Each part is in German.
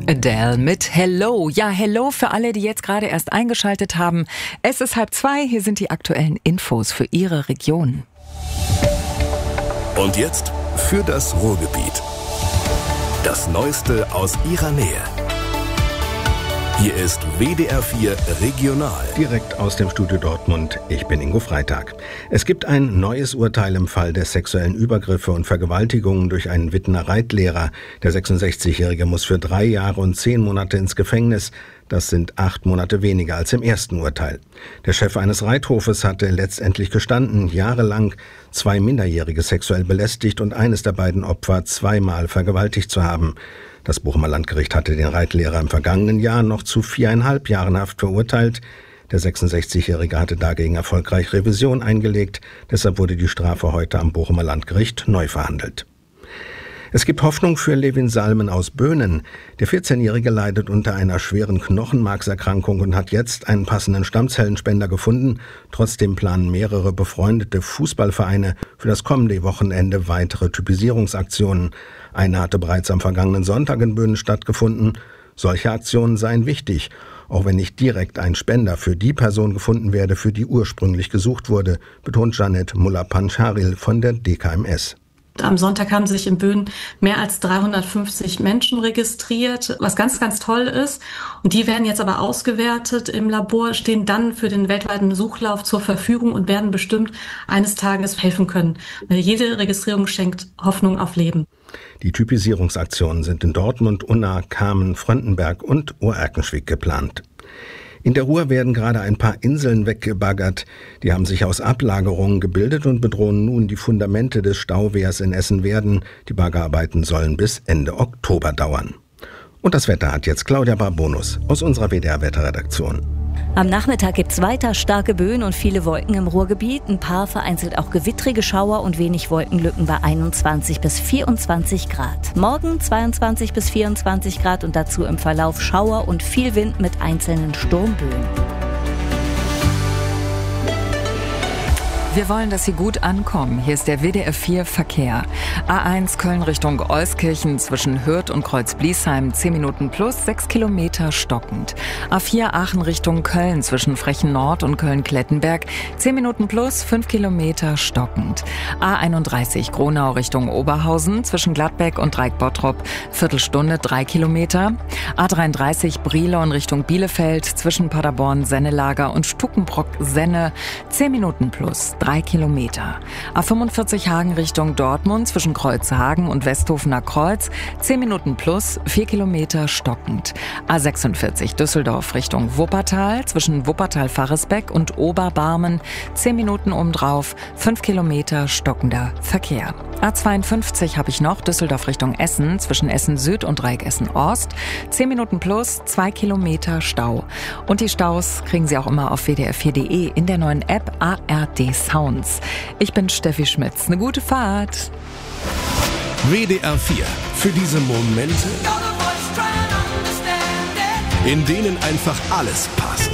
Adele mit Hello. Ja, Hello für alle, die jetzt gerade erst eingeschaltet haben. Es ist 1:30, hier sind die aktuellen Infos für Ihre Region. Und jetzt für das Ruhrgebiet. Das Neueste aus Ihrer Nähe. Hier ist WDR 4 Regional. Direkt aus dem Studio Dortmund, ich bin Ingo Freitag. Es gibt ein neues Urteil im Fall der sexuellen Übergriffe und Vergewaltigungen durch einen Wittener Reitlehrer. Der 66-Jährige muss für 3 Jahre und 10 Monate ins Gefängnis. Das sind 8 Monate weniger als im ersten Urteil. Der Chef eines Reithofes hatte letztendlich gestanden, jahrelang 2 Minderjährige sexuell belästigt und eines der beiden Opfer 2-mal vergewaltigt zu haben. Das Bochumer Landgericht hatte den Reitlehrer im vergangenen Jahr noch zu 4,5 Jahren Haft verurteilt. Der 66-Jährige hatte dagegen erfolgreich Revision eingelegt. Deshalb wurde die Strafe heute am Bochumer Landgericht neu verhandelt. Es gibt Hoffnung für Levin Salmen aus Böhnen. Der 14-Jährige leidet unter einer schweren Knochenmarkserkrankung und hat jetzt einen passenden Stammzellenspender gefunden. Trotzdem planen mehrere befreundete Fußballvereine für das kommende Wochenende weitere Typisierungsaktionen. Eine hatte bereits am vergangenen Sonntag in Böhnen stattgefunden. Solche Aktionen seien wichtig, auch wenn nicht direkt ein Spender für die Person gefunden werde, für die ursprünglich gesucht wurde, betont Janet Muller-Pancharil von der DKMS. Am Sonntag haben sich in Böhnen mehr als 350 Menschen registriert, was ganz, ganz toll ist. Und die werden jetzt aber ausgewertet im Labor, stehen dann für den weltweiten Suchlauf zur Verfügung und werden bestimmt eines Tages helfen können. Jede Registrierung schenkt Hoffnung auf Leben. Die Typisierungsaktionen sind in Dortmund, Unna, Kamen, Fröndenberg und Oerkenschwick geplant. In der Ruhr werden gerade ein paar Inseln weggebaggert. Die haben sich aus Ablagerungen gebildet und bedrohen nun die Fundamente des Stauwehrs in Essen-Werden. Die Baggerarbeiten sollen bis Ende Oktober dauern. Und das Wetter hat jetzt Claudia Barbonus aus unserer WDR-Wetterredaktion. Am Nachmittag gibt's weiter starke Böen und viele Wolken im Ruhrgebiet. Ein paar vereinzelt auch gewittrige Schauer und wenig Wolkenlücken bei 21 bis 24 Grad. Morgen 22 bis 24 Grad und dazu im Verlauf Schauer und viel Wind mit einzelnen Sturmböen. Wir wollen, dass Sie gut ankommen. Hier ist der WDR 4 Verkehr. A1 Köln Richtung Euskirchen zwischen Hürth und Kreuz-Bliesheim 10 Minuten plus 6 Kilometer stockend. A4 Aachen Richtung Köln zwischen Frechen Nord und Köln-Klettenberg 10 Minuten plus 5 Kilometer stockend. A31 Gronau Richtung Oberhausen zwischen Gladbeck und Dreieck-Bottrop Viertelstunde 3 Kilometer. A33 Brilon Richtung Bielefeld zwischen Paderborn-Sennelager und Stukenbrock-Senne 10 Minuten plus 3 Kilometer. A45 Hagen Richtung Dortmund zwischen Kreuzhagen und Westhofener Kreuz 10 Minuten plus 4 Kilometer stockend. A46 Düsseldorf Richtung Wuppertal zwischen Wuppertal-Faresbeck und Oberbarmen 10 Minuten obendrauf 5 Kilometer stockender Verkehr. A52 habe ich noch Düsseldorf Richtung Essen zwischen Essen Süd und Dreieck Essen Ost 10 Minuten plus 2 Kilometer Stau. Und die Staus kriegen Sie auch immer auf wdr4.de in der neuen App ARD Sounds. Ich bin Steffi Schmitz. Eine gute Fahrt. WDR 4. Für diese Momente, in denen einfach alles passt.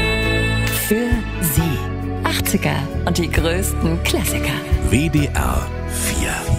Für Sie 80er und die größten Klassiker. WDR